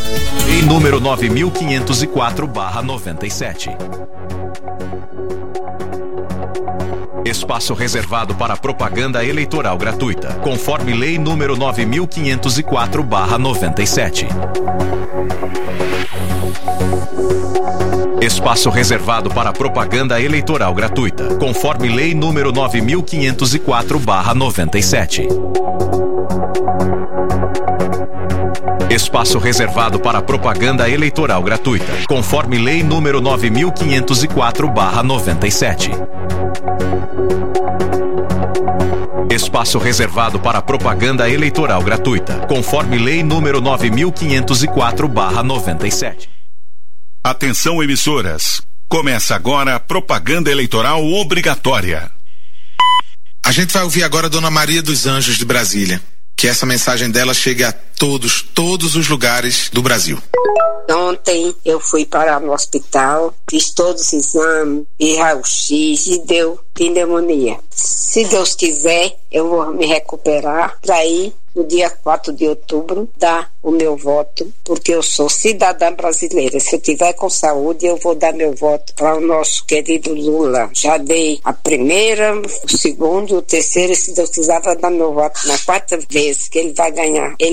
Lei número 9.504/97. Espaço reservado para propaganda eleitoral gratuita, conforme Lei número 9.504/97. Espaço reservado para propaganda eleitoral gratuita, conforme Lei número 9.504/97. Espaço reservado para propaganda eleitoral gratuita, conforme Lei número 9.504/97. Espaço reservado para propaganda eleitoral gratuita, conforme Lei número 9.504/97. Atenção, emissoras. Começa agora a propaganda eleitoral obrigatória. A gente vai ouvir agora a Dona Maria dos Anjos de Brasília. Que essa mensagem dela chegue a todos os lugares do Brasil. Ontem eu fui para o hospital, fiz todos os exames e raio-x e deu pneumonia. Se Deus quiser, eu vou me recuperar para ir no dia 4 de outubro dar o meu voto, porque eu sou cidadã brasileira. Se eu tiver com saúde, eu vou dar meu voto para o nosso querido Lula. Já dei a primeira, o segundo, o terceiro, e se Deus quiser, vai dar meu voto na quarta vez que ele vai ganhar.